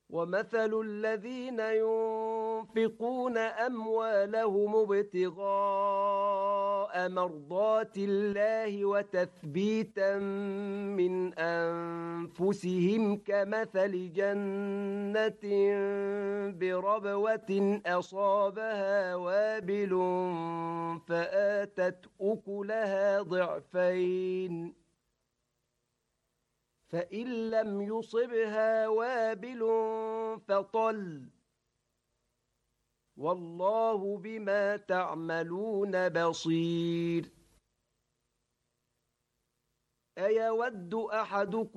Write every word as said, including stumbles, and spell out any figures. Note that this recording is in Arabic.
ومثل الذين ينفقون أموالهم ابتغاء مرضات الله وتثبيتا من أنفسهم كمثل جنة بربوة أصابها وابل فآتت أكلها ضعفين فإن لم يصبها وابل فطل والله بما تعملون بصير. أيود أحدكم